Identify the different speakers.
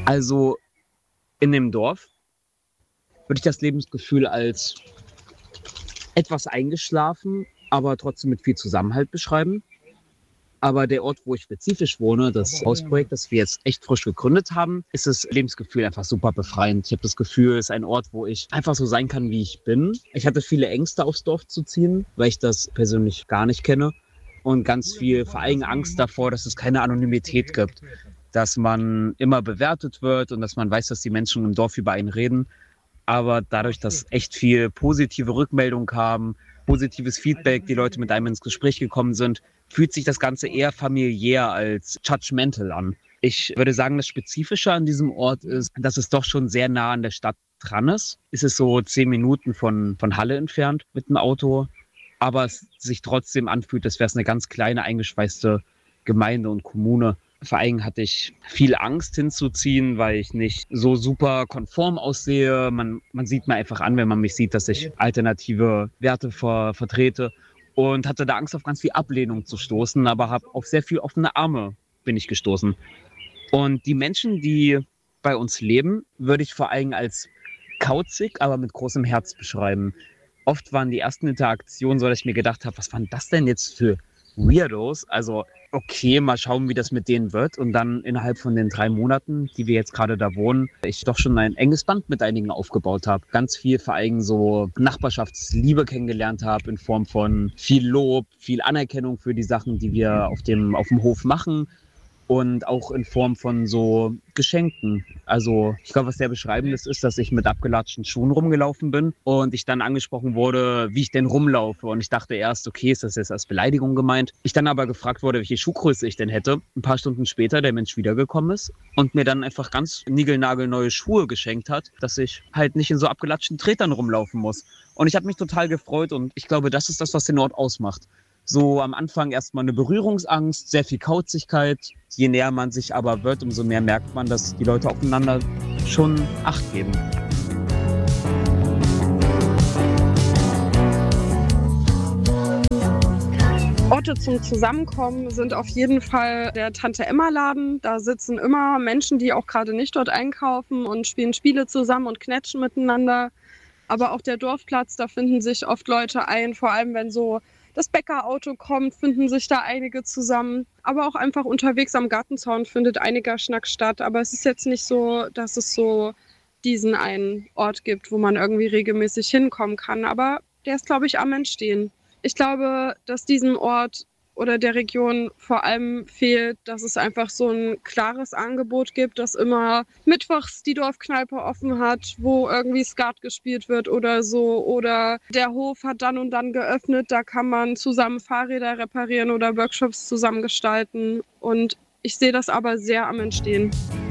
Speaker 1: Also in dem Dorf würde ich das Lebensgefühl als etwas eingeschlafen, aber trotzdem mit viel Zusammenhalt beschreiben. Aber der Ort, wo ich spezifisch wohne, das Hausprojekt, das wir jetzt echt frisch gegründet haben, ist das Lebensgefühl einfach super befreiend. Ich habe das Gefühl, es ist ein Ort, wo ich einfach so sein kann, wie ich bin. Ich hatte viele Ängste, aufs Dorf zu ziehen, weil ich das persönlich gar nicht kenne. Und ganz viel, vor allem Angst davor, dass es keine Anonymität gibt. Dass man immer bewertet wird und dass man weiß, dass die Menschen im Dorf über einen reden. Aber dadurch, dass echt viel positive Rückmeldung kam, positives Feedback, die Leute mit einem ins Gespräch gekommen sind, fühlt sich das Ganze eher familiär als judgmental an. Ich würde sagen, das Spezifische an diesem Ort ist, dass es doch schon sehr nah an der Stadt dran ist. Es ist so 10 Minuten von Halle entfernt mit dem Auto, aber es sich trotzdem anfühlt, als wäre es eine ganz kleine, eingeschweißte Gemeinde und Kommune. Vor allem hatte ich viel Angst hinzuziehen, weil ich nicht so super konform aussehe. Man sieht mir einfach an, wenn man mich sieht, dass ich alternative Werte vertrete und hatte da Angst, auf ganz viel Ablehnung zu stoßen, aber habe auf sehr viel offene Arme bin ich gestoßen. Und die Menschen, die bei uns leben, würde ich vor allem als kauzig, aber mit großem Herz beschreiben. Oft waren die ersten Interaktionen so, dass ich mir gedacht habe, was waren das denn jetzt für Weirdos? Also okay, mal schauen, wie das mit denen wird. Und dann innerhalb von den 3 Monaten, die wir jetzt gerade da wohnen, ich doch schon ein enges Band mit einigen aufgebaut habe. Ganz viel vor allem so Nachbarschaftsliebe kennengelernt habe in Form von viel Lob, viel Anerkennung für die Sachen, die wir auf dem Hof machen. Und auch in Form von so Geschenken. Also ich glaube, was sehr beschreibend ist, dass ich mit abgelatschten Schuhen rumgelaufen bin und ich dann angesprochen wurde, wie ich denn rumlaufe. Und ich dachte erst, okay, ist das jetzt als Beleidigung gemeint? Ich dann aber gefragt wurde, welche Schuhgröße ich denn hätte. Ein paar Stunden später der Mensch wiedergekommen ist und mir dann einfach ganz niegelnagelneue Schuhe geschenkt hat, dass ich halt nicht in so abgelatschten Tretern rumlaufen muss. Und ich habe mich total gefreut und ich glaube, das ist das, was den Ort ausmacht. So am Anfang erstmal eine Berührungsangst, sehr viel Kauzigkeit. Je näher man sich aber wird, umso mehr merkt man, dass die Leute aufeinander schon Acht geben.
Speaker 2: Orte zum Zusammenkommen sind auf jeden Fall der Tante-Emma-Laden. Da sitzen immer Menschen, die auch gerade nicht dort einkaufen und spielen Spiele zusammen und knetschen miteinander. Aber auch der Dorfplatz, da finden sich oft Leute ein, vor allem wenn so das Bäckerauto kommt, finden sich da einige zusammen. Aber auch einfach unterwegs am Gartenzaun findet einiger Schnack statt. Aber es ist jetzt nicht so, dass es so diesen einen Ort gibt, wo man irgendwie regelmäßig hinkommen kann. Aber der ist, glaube ich, am Entstehen. Ich glaube, dass diesem Ort oder der Region vor allem fehlt, dass es einfach so ein klares Angebot gibt, dass immer mittwochs die Dorfkneipe offen hat, wo irgendwie Skat gespielt wird oder so. Oder der Hof hat dann und dann geöffnet, da kann man zusammen Fahrräder reparieren oder Workshops zusammen gestalten. Und ich sehe das aber sehr am Entstehen.